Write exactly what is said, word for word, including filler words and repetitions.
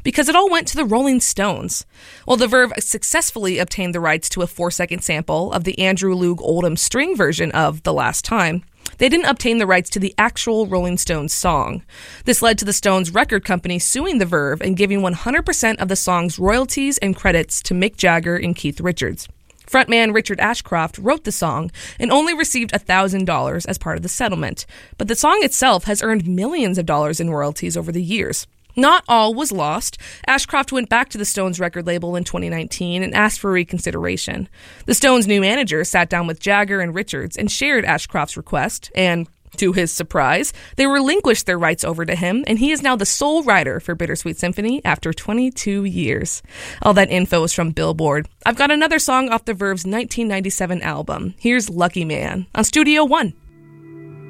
because it all went to the Rolling Stones. While the Verve successfully obtained the rights to a four-second sample of the Andrew Loog Oldham string version of The Last Time, they didn't obtain the rights to the actual Rolling Stones song. This led to the Stones record company suing the Verve and giving one hundred percent of the song's royalties and credits to Mick Jagger and Keith Richards. Frontman Richard Ashcroft wrote the song and only received one thousand dollars as part of the settlement, but the song itself has earned millions of dollars in royalties over the years. Not all was lost. Ashcroft went back to the Stones record label in twenty nineteen and asked for reconsideration. The Stones' new manager sat down with Jagger and Richards and shared Ashcroft's request, and to his surprise, they relinquished their rights over to him, and he is now the sole writer for Bittersweet Symphony after twenty-two years. All that info is from Billboard. I've got another song off the Verve's nineteen ninety-seven album. Here's Lucky Man on Studio One.